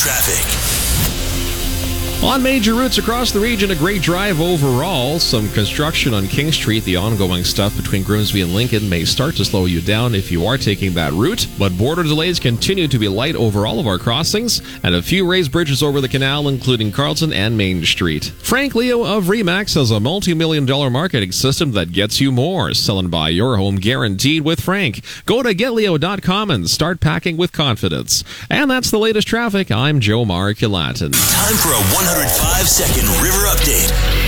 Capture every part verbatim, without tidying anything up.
traffic. On major routes across the region, a great drive overall. Some construction on King Street. The ongoing stuff between Grimsby and Lincoln may start to slow you down if you are taking that route, but border delays continue to be light over all of our crossings, and a few raised bridges over the canal, including Carlton and Main Street. Frank Leo of Remax has a multi-million dollar marketing system that gets you more. Sell and buy your home guaranteed with Frank. Go to get leo dot com and start packing with confidence. And that's the latest traffic. I'm Joe Markulatin. Time for a one hundred five second River Update.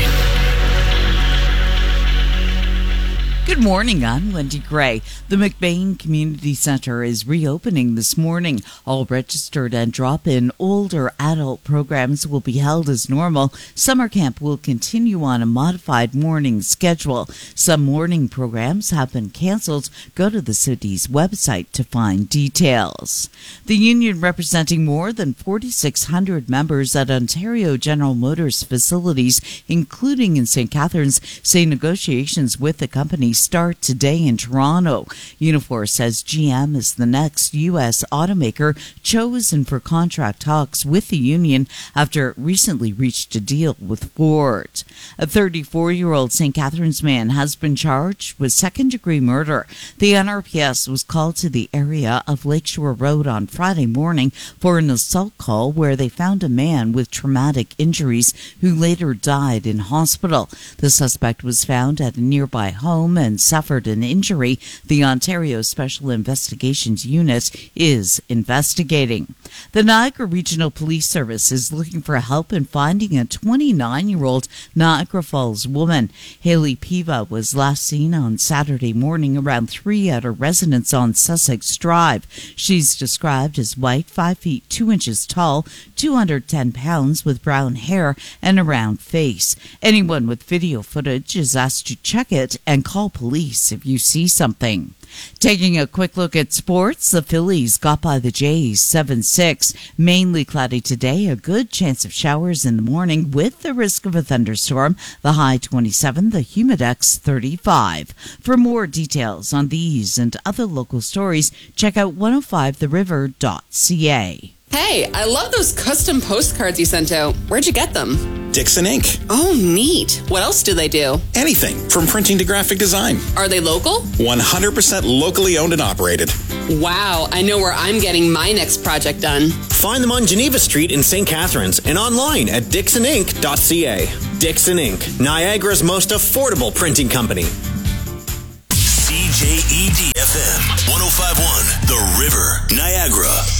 Good morning, I'm Wendy Gray. The McBain Community Center is reopening this morning. All registered and drop-in older adult programs will be held as normal. Summer camp will continue on a modified morning schedule. Some morning programs have been canceled. Go to the city's website to find details. The union representing more than forty-six hundred members at Ontario General Motors facilities, including in Saint Catharines, say negotiations with the company start today in Toronto. Unifor says G M is the next U S automaker chosen for contract talks with the union after it recently reached a deal with Ford. A thirty-four-year-old Saint Catharines man has been charged with second-degree murder. The N R P S was called to the area of Lakeshore Road on Friday morning for an assault call where they found a man with traumatic injuries who later died in hospital. The suspect was found at a nearby home and suffered an injury. The Ontario Special Investigations Unit is investigating. The Niagara Regional Police Service is looking for help in finding a twenty-nine-year-old Niagara Falls woman. Haley Piva was last seen on Saturday morning around three at her residence on Sussex Drive. She's described as white, five feet two inches tall, two hundred ten pounds, with brown hair and a round face. Anyone with video footage is asked to check it and call police if you see something. Taking a quick look at sports, the Phillies got by the Jays seven six. Mainly cloudy today, a good chance of showers in the morning with the risk of a thunderstorm. The high twenty-seven, the humidex thirty-five. For more details on these and other local stories, check out one oh five the river dot c a. Hey, I love those custom postcards you sent out. Where'd you get them? Dixon Ink. Oh, neat. What else do they do? Anything, from printing to graphic design. Are they local? one hundred percent locally owned and operated. Wow, I know where I'm getting my next project done. Find them on Geneva Street in Saint Catharines and online at dixon ink dot c a. Dixon Ink, Niagara's most affordable printing company. C J E D F M one oh five point one, The River, Niagara.